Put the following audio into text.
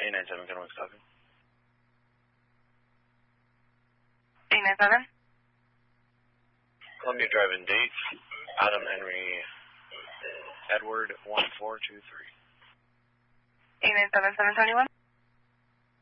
897, Fenwick talking. 897? Columbia Drive and date, Adam Henry Edward 1423. 897, 721?